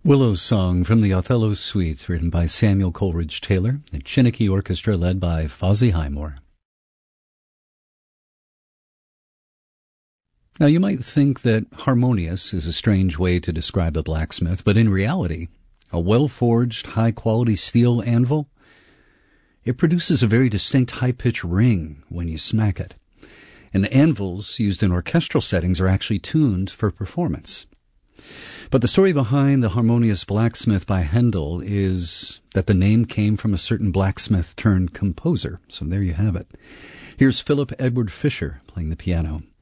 Willow's Song from the Othello Suite, written by Samuel Coleridge Taylor, the Chinnicky Orchestra led by Fozzie Highmore. Now, you might think that harmonious is a strange way to describe a blacksmith, but in reality, a well-forged, high-quality steel anvil, it produces a very distinct high-pitched ring when you smack it. And anvils used in orchestral settings are actually tuned for performance. But the story behind the Harmonious Blacksmith by Handel is that the name came from a certain blacksmith turned composer. So there you have it. Here's Philip Edward Fisher playing the piano.